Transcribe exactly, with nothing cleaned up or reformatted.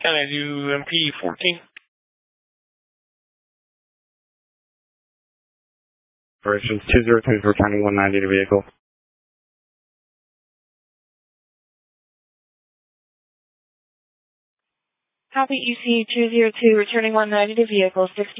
Can I do M P fourteen? Operations two zero two is returning one ninety to vehicle. Copy E C two zero two, returning one ninety to vehicle, sixty.